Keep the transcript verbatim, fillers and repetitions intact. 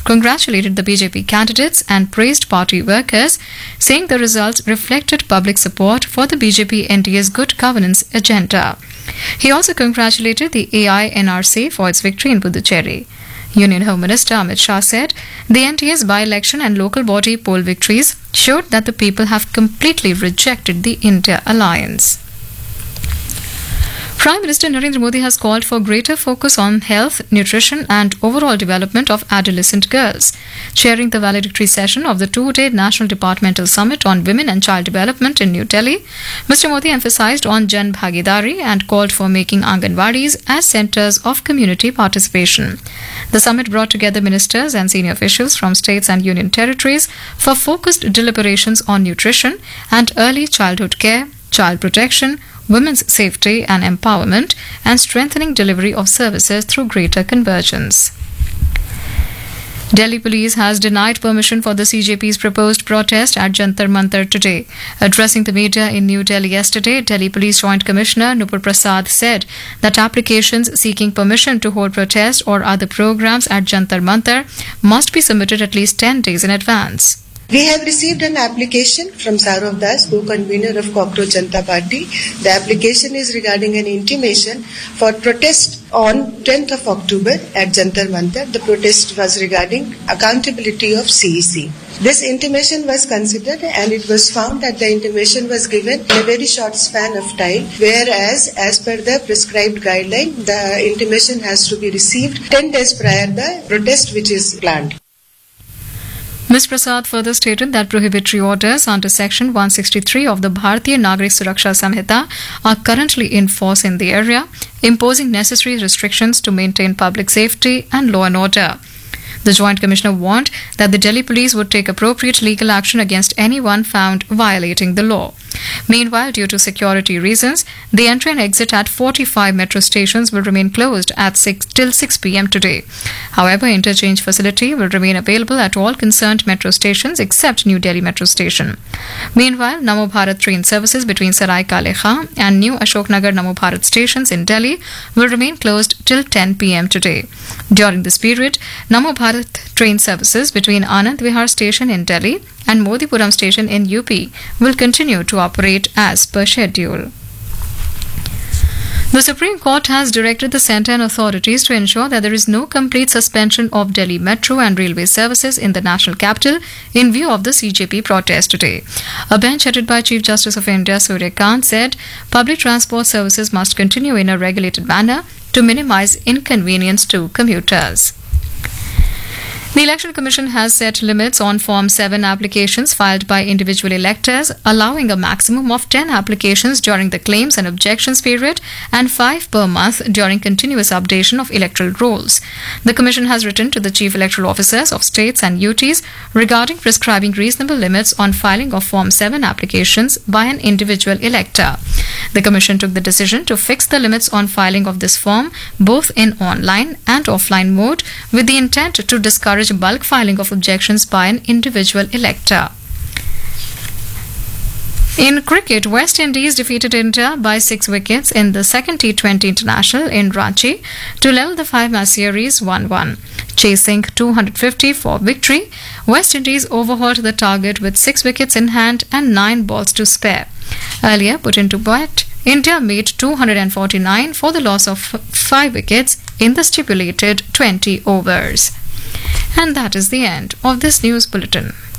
congratulated the B J P candidates and praised party workers, saying the results reflected public support for the B J P N D A's good governance agenda. He also congratulated the A I N R C for its victory in Puducherry. Union Home Minister Amit Shah said the N D A's by-election and local body poll victories showed that the people have completely rejected the India alliance. Prime Minister Narendra Modi has called for greater focus on health, nutrition and overall development of adolescent girls. Chairing the valedictory session of the two-day National Departmental Summit on Women and Child Development in New Delhi, Mister Modi emphasized on Jan Bhagidari and called for making Anganwadis as centres of community participation. The summit brought together ministers and senior officials from states and union territories for focused deliberations on nutrition and early childhood care, child protection, women's safety and empowerment, and strengthening delivery of services through greater convergence. Delhi Police has denied permission for the C J P's proposed protest at Jantar Mantar today. Addressing the media in New Delhi yesterday, Delhi Police Joint Commissioner Nupur Prasad said that applications seeking permission to hold protest or other programs at Jantar Mantar must be submitted at least ten days in advance. We have received an application from Saurav Das, co-convener of Cockroach Janata Party. The application is regarding an intimation for protest on tenth of October at Jantar Mantar. The protest was regarding accountability of C E C. This intimation was considered and it was found that the intimation was given in a very short span of time, whereas as per the prescribed guideline, the intimation has to be received ten days prior to the protest which is planned. Miz Prasad further stated that prohibitory orders under Section one sixty-three of the Bharatiya Nagrik Suraksha Samhita are currently in force in the area, imposing necessary restrictions to maintain public safety and law and order. The Joint Commissioner warned that the Delhi Police would take appropriate legal action against anyone found violating the law. Meanwhile, due to security reasons, the entry and exit at forty-five metro stations will remain closed at six till six p m today. However, interchange facility will remain available at all concerned metro stations except New Delhi Metro Station. Meanwhile, Namo Bharat train services between Sarai Kale Khan and New Ashoknagar Namo Bharat stations in Delhi will remain closed till ten p m today. During this period, Namo Bharat train services between Anand Vihar station in Delhi and Modipuram station in U P will continue to operate as per schedule. The Supreme Court has directed the centre and authorities to ensure that there is no complete suspension of Delhi Metro and railway services in the national capital in view of the C J P protest today. A bench headed by Chief Justice of India Surya Kant said public transport services must continue in a regulated manner to minimise inconvenience to commuters. The Election Commission has set limits on Form seven applications filed by individual electors, allowing a maximum of ten applications during the claims and objections period and five per month during continuous updation of electoral rolls. The Commission has written to the Chief Electoral Officers of states and U Ts regarding prescribing reasonable limits on filing of Form seven applications by an individual elector. The Commission took the decision to fix the limits on filing of this form both in online and offline mode with the intent to discourage bulk filing of objections by an individual elector. In cricket, West Indies defeated India by six wickets in the second T twenty International in Ranchi to level the five-match series one one. Chasing two hundred fifty for victory, West Indies overhauled the target with six wickets in hand and nine balls to spare. Earlier put into bat, India made two hundred forty-nine for the loss of five wickets in the stipulated twenty overs. And that is the end of this news bulletin.